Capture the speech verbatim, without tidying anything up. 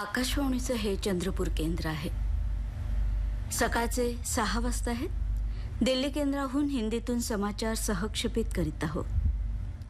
आकाशवाणीचं हे चंद्रपूर केंद्र आहे. सकाळचे सहा वाजता आहेत. दिल्ली केंद्राहून हिंदीतून समाचार सहक्षेपित करीत आहोत.